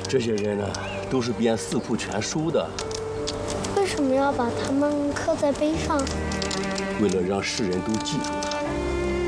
这些人呢，都是编《四库全书》的。 为什么要把他们刻在碑上？ 为了让世人都记住他。